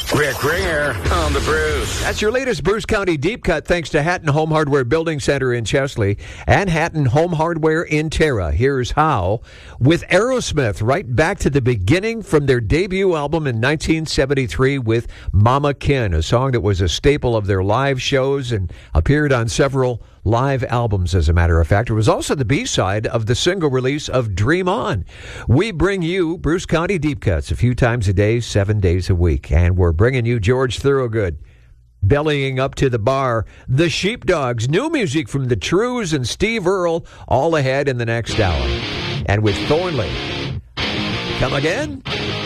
Rick Ringer on the Bruce. That's your latest Bruce County Deep Cut, thanks to Hatton Home Hardware Building Center in Chesley and Hatton Home Hardware in Terra. Here's how. With Aerosmith, right back to the beginning from their debut album in 1973 with Mama Kin, a song that was a staple of their live shows and appeared on several live albums, as a matter of fact. It was also the B-side of the single release of Dream On. We bring you Bruce County Deep Cuts a few times a day, 7 days a week. And we're bringing you George Thorogood bellying up to the bar. The Sheepdogs, new music from the Trues and Steve Earle, all ahead in the next hour. And with Thornley, come again?